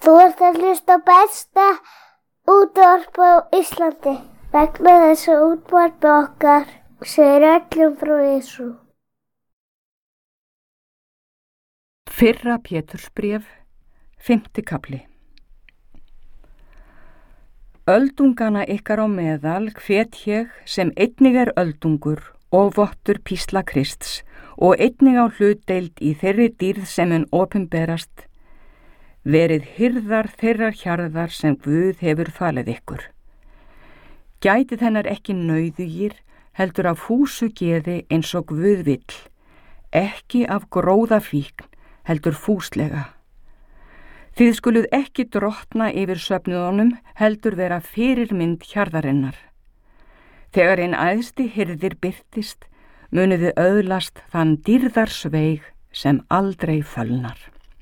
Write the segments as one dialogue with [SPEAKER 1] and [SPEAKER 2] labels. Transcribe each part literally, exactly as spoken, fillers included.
[SPEAKER 1] Þú ert að hlusta á besta útvarp á Íslandi. Vegna þess að útvarp okkar segir öllum frá Jesú.
[SPEAKER 2] Fyrra Pétursbréf, fimmti kafli. Öldungana ykkar á meðal hvet ég sem einnig er öldungur og vottur písla Krists og einnig á hlutdeild í þeirri dýrð sem mun opinberast, verið hirðar þeirrar hjarðar sem Guð hefur falið ykkur. Gætið hennar ekki nauðugir, heldur af fúsu geði eins og Guð vill, ekki af gróðafíkn, heldur fúslega. Þið skuluð ekki drottna yfir söfnuðunum, heldur vera fyrirmynd hjarðarinnar. Þegar einn æðsti hirðir birtist, muniði öðlast þann dýrðarsveig sem aldrei fölnar.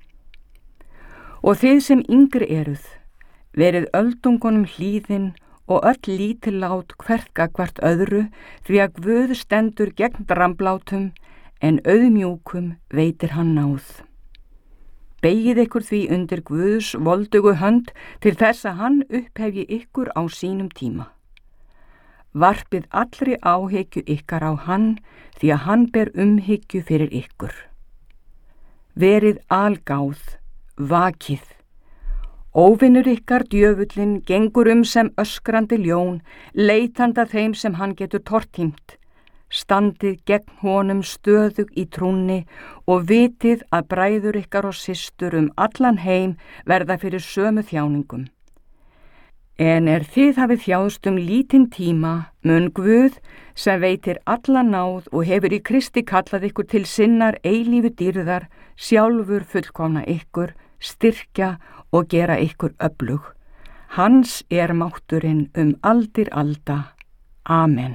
[SPEAKER 2] Og þið sem yngri eruð, verið öldungunum hlýðin og öll lítillát hvert gagnvart öðru, því að Guð stendur gegn dramblátum, en auðmjúkum veitir hann náð. Begið ykkur því undir Guðs voldugu hönd til þess að hann upphefji ykkur á sínum tíma. Varpið allri áhyggju ykkar á hann, því að hann ber umhyggju fyrir ykkur. Verið algáð, vakið. Óvinur ykkar djöfullinn gengur um sem öskrandi ljón, leitanda þeim sem hann getur tortímt. Standið gegn honum stöðug í trúnni og vitið að bræður ykkar og systur um allan heim verða fyrir sömu þjáningum. En er þið hafið þjáðst um lítinn tíma, mun Guð, sem veitir alla náð og hefur í Kristi kallað ykkur til sinnar eilífu dýrðar, sjálfur fullkomna ykkur, styrkja og gera ykkur öflug. Hans er mátturinn um aldir alda. Amen.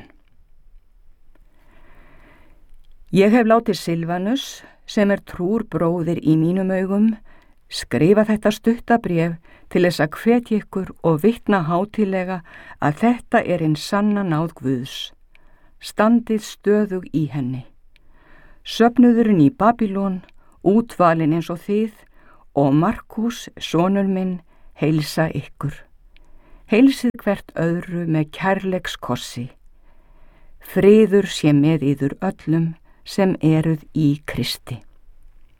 [SPEAKER 2] Ég hef látið Silvanus, sem er trúr bróðir í mínum augum, skrifa þetta stutta bréf til þess að hvetja ykkur og vitna hátíðlega að þetta er hinn sanna náð Guðs. Standið stöðug í henni. Söfnuðurinn í Babylon, útvalin eins og þið, og Markús, sonur minn, heilsa ykkur. Heilsið hvert öðru með kærleiks kossi. Friður sé með yður öllum sem eruð í Kristi.